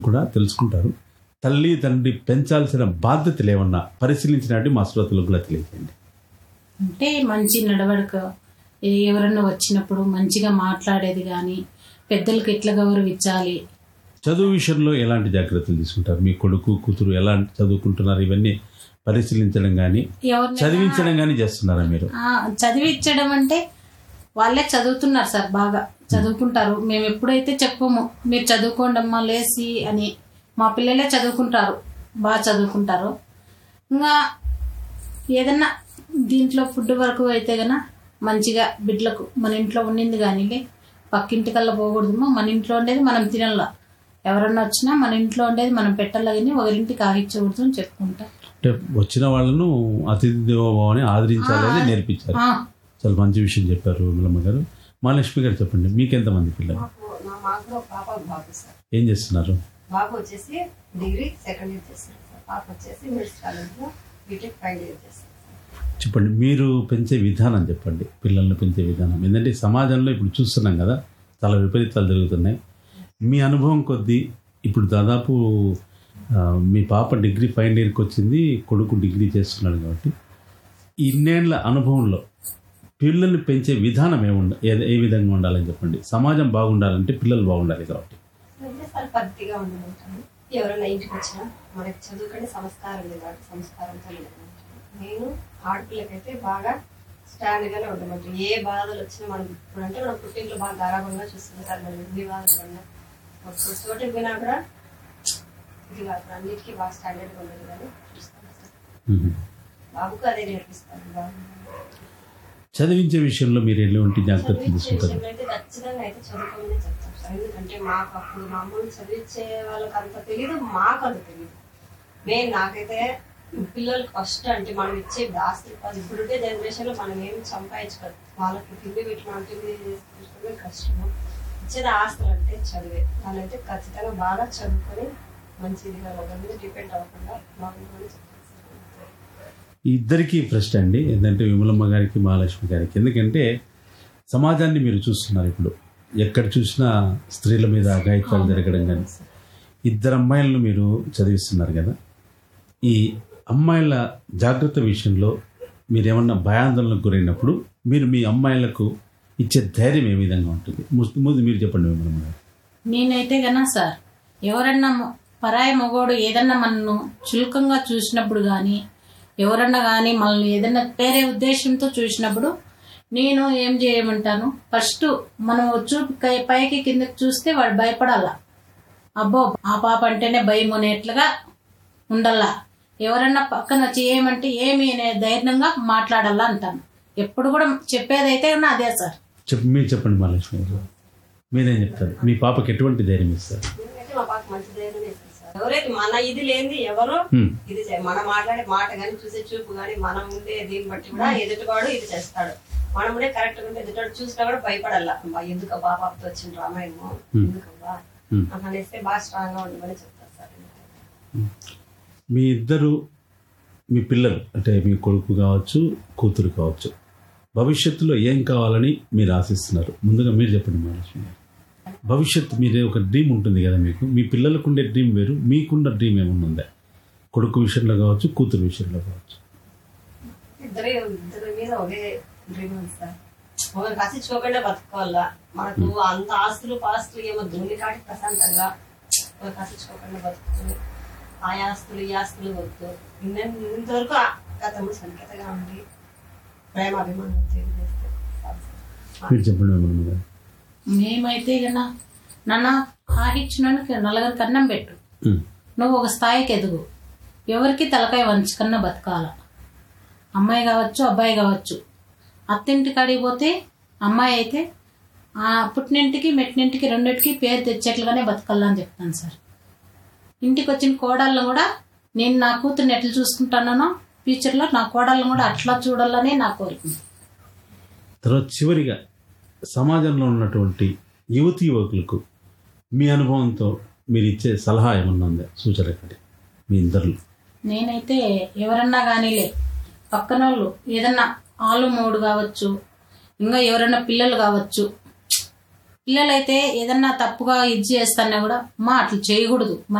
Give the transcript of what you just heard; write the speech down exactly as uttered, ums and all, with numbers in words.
కూడా తెలుసుకుంటారు. తల్లి తండ్రి పెంచాల్సిన బాధ్యతలు ఏమన్నా పరిశీలించినట్టు మా శ్రోతలకు కూడా తెలియజేయండి. అంటే మంచి నడవడిక, ఎవరన్నా వచ్చినప్పుడు మంచిగా మాట్లాడేది కానీ, పెద్దలకు ఎట్లా గౌరవించాలి. చదువు విషయంలో ఎలాంటి జాగ్రత్తలు తీసుకుంటారు? మీ కొడుకు కూతురు ఎలా చదువుకుంటున్నారు ఇవన్నీ పరిశీలించడం కానీ చదివించడం కానీ చేస్తున్నారా మీరు? చదివించడం అంటే వాళ్ళే చదువుతున్నారు సార్, బాగా చదువుకుంటారు. మేము ఎప్పుడైతే చెప్పము మీరు చదువుకోండి అమ్మా లేసి అని, మా పిల్లలే చదువుకుంటారు, బాగా చదువుకుంటారు. ఇంకా ఏదన్నా దీంట్లో ఫుడ్ వరకు అయితే గన మంచిగా బిడ్డలకు మన ఇంట్లో ఉండింది కానీ పక్కింటికల్లా పోకూడదమ్మా, మన ఇంట్లో ఉండేది మనం తినాల, ఎవరన్నా వచ్చినా మన ఇంట్లో ఉండేది మనం పెట్టాల కానీ ఒకరింటికి ఆగించకూడదు అని చెప్పుకుంటాం. అంటే వచ్చిన వాళ్ళను అతిథి దేవోభావాన్ని ఆదరించాలని నేర్పించారు. చాలా మంచి విషయం చెప్పారు విమలమ్మ గారు. మహాలక్ష్మి గారు చెప్పండి, మీకెంతమంది పిల్లలు? ఏం చేస్తున్నారు? బాబు వచ్చేసి డిగ్రీ సెకండ్ ఇయర్ చేస్తారు సార్, పాప వచ్చేసి మిడ్స్ కాలేజ్లో బీటెక్ ఫైనల్ ఇయర్ చేస్తారు. చెప్పండి, మీరు పెంచే విధానం చెప్పండి, పిల్లల్ని పెంచే విధానం. ఎందుకంటే సమాజంలో ఇప్పుడు చూస్తున్నాం కదా, చాలా విపరీతాలు జరుగుతున్నాయి. మీ అనుభవం కొద్దీ ఇప్పుడు దాదాపు మీ పాప డిగ్రీ ఫైనల్ ఇయర్కి వచ్చింది, కొడుకు డిగ్రీ చేస్తున్నాడు కాబట్టి ఇన్నేళ్ల అనుభవంలో పిల్లల్ని పెంచే విధానం ఏముండ ఏ విధంగా ఉండాలని చెప్పండి. సమాజం బాగుండాలంటే పిల్లలు బాగుండాలి కాబట్టి పద్ధతిగా ఉండాలంటాను. ఎవరైనా ఇంటికి వచ్చినా మనకి చదువుకునే సంస్కారం లేదు కాబట్టి సంస్కారంతో నేను ఆడపిల్లకైతే బాగా స్టాండ్గానే ఉండమంటాను. ఏ బాధలు వచ్చినా మనం ఇప్పుడు అంటే మనం పుట్టింట్లో బాగా గారాభంగా చూస్తుంది సార్, మనం ఎన్ని బాధలు పడినా ఒక చోటుకి పోయినా కూడా ఇది కాదు అన్నిటికీ బాగా స్టాండర్డ్గా ఉండదు కానీ చూస్తాను సార్. బాబుకు అదే నేర్పిస్తాను. బాగా చదివించే విషయంలో మీరు ఎలాంటి జాగ్రత్తలు తీసుకుంటారు? అయితే ఖచ్చితంగా అయితే చదువుకోమనే చెప్తాం సార్. ఎందుకంటే మాకు అప్పుడు మా అమ్మని చదివించే వాళ్ళకి అంత తెలియదు, మాకు అంత తెలియదు. నేను నాకైతే పిల్లలకి ఫస్ట్ అంటే మనం ఇచ్చే ఆస్తి ఇప్పుడుంటే జనరేషన్ లో మనం ఏమి సంపాదించుకోదు, వాళ్ళకి తిండి పెట్టి మనం తిండి చేసుకోవడమే కష్టము. ఇచ్చేది ఆస్తులు అంటే చదివే వాళ్ళైతే ఖచ్చితంగా బాగా చదువుకొని మంచిదిగా ఒక మీద డిపెండ్ అవ్వకుండా బాగుందని చెప్తాను. ఇద్దరికీ ప్రశ్న అండి, ఏంటంటే విమలమ్మ గారికి మహాలక్ష్మి గారికి. ఎందుకంటే సమాజాన్ని మీరు చూస్తున్నారు, ఇప్పుడు ఎక్కడ చూసినా స్త్రీల మీద అఘాయిత్యాలు జరగడం కానీ, ఇద్దరు అమ్మాయిలను మీరు చదివిస్తున్నారు కదా, ఈ అమ్మాయిల జాగ్రత్త విషయంలో మీరు ఏమన్నా భయాందోళనకు గురైనప్పుడు మీరు మీ అమ్మాయిలకు ఇచ్చే ధైర్యం ఏ విధంగా ఉంటుంది? ముందు మీరు చెప్పండి విమలమ్మ గారు. నేనైతే గనా సార్, ఎవరన్నా పరాయి మగోడు ఏదన్నా మనను చులకంగా చూసినప్పుడు కానీ, ఎవరన్నా కానీ మనల్ని ఏదన్నా వేరే ఉద్దేశంతో చూసినప్పుడు నేను ఏం చేయమంటాను, ఫస్ట్ మనం చూపు పైకి కిందకి చూస్తే వాడు భయపడాల, అబ్బో ఆ పాప అంటేనే భయం అనేట్లుగా ఉండాలా. ఎవరన్నా పక్కన వచ్చి ఏమంటే ఏమి అనే ధైర్యంగా మాట్లాడాలా అంటాను. ఎప్పుడు కూడా చెప్పేదైతే అదే సార్. చెప్పి మీరు చెప్పండి మహాలక్ష్మి గారు, మీరేం చెప్తారు? మీ పాపకి ఎటువంటి ధైర్యం ఇస్తారు? మా పాప మంచి ధైర్యం ఇస్తారు సార్. ఎవరైతే మన ఇది లేని ఎవరు ఇది మనం మాట్లాడే మాట కానీ చూసే చూపు కానీ మనం ఉండే దీన్ని బట్టి కూడా ఎదుటివాడు ఇది చేస్తాడు. మనం ఉండే కరెక్ట్ గా ఉంటే ఎదుటివాడు చూసినా కూడా భయపడాలా, ఎందుకబ్బా పాపతో వచ్చిన రామాయణము ఎందుకబ్బా అనేస్తే బాగా స్ట్రాంగ్ గా ఉండమని చెప్తారు సార్. మీ ఇద్దరు మీ పిల్లలు అంటే మీ కొడుకు కావచ్చు కూతురు కావచ్చు, భవిష్యత్తులో ఏం కావాలని మీరు ఆశిస్తున్నారు? ముందుగా మీరు చెప్పండి మహాలక్ష్మి గారు. భవిష్యత్తు మీరే ఒక డ్రీమ్ ఉంటుంది కదా మీకు, మీ పిల్లలకు ఉండే డ్రీమ్ వేరు, మీకున్న డ్రీమ్ ఏమన్నా ఉందా? కొడుకు విషయంలో కావచ్చు కూతురు విషయంలో కావచ్చు. ఇద్దరే ఇద్దరి మీద ఒకే డ్రీమ్ ఉంది సార్. ఒకరు కసిచ్చుకోకుండా బతుకోవాలా, మనకు అంత ఆస్తులు పాస్తులు ఏమో దున్ని కాటి ప్రశాంతంగా ఒకరు కసిచ్చుకోకుండా బతుకుతుంది. ఆ ఆస్తులు ఈ ఆస్తులు వద్దు, ఇంతవరకు గతంలో సంకేతగా ఉండి ప్రేమ అభిమానం తెలియజేస్తే. మేమైతే కన్నా నాన్న ఆహిచ్చినానికి నలుగురికి అన్నం పెట్టు, నువ్వు ఒక స్థాయికి ఎదుగు, ఎవరికి తలకాయ వంచుకన్నా బతకాల. అమ్మాయి కావచ్చు అబ్బాయి కావచ్చు, అత్తింటికి అడిగిపోతే అమ్మాయి అయితే ఆ పుట్టినింటికి మెట్టినింటికి రెండింటికి పేరు తెచ్చేట్లుగానే బతకాలని చెప్తాను సార్. ఇంటికి వచ్చిన కోడళ్ళను కూడా నేను నా కూతుర్ని ఎట్లా చూసుకుంటానో ఫ్యూచర్లో నా కోడళ్ళను కూడా అట్లా చూడాలనే నా కోరిక. తర్వాత చివరిగా సమాజంలో ఉన్నటువంటి యువతి యువకులకు మీ అనుభవంతో మీరు ఇచ్చే సలహా ఏమన్నా ఉందా, సూచన కంటే మీ ఇద్దరు? నేనైతే ఎవరన్నా కానీలే పక్కన వాళ్ళు ఏదన్నా ఆలు మూడు కావచ్చు, ఇంకా ఎవరన్నా పిల్లలు కావచ్చు, పిల్లలైతే ఏదన్నా తప్పుగా ఇది చేస్తున్నా కూడా మా అట్లా చేయకూడదు.